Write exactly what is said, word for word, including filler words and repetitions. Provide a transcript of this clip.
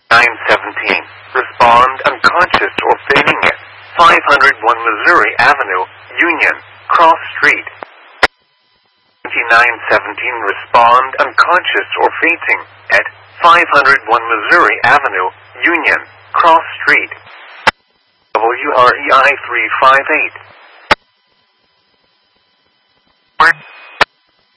nine seventeen. Respond unconscious or fainting at five oh one Missouri Avenue, Union, Cross Street. twenty-nine seventeen. Respond unconscious or fainting at five oh one Missouri Avenue, Union, Cross Street. W R E I three five eight.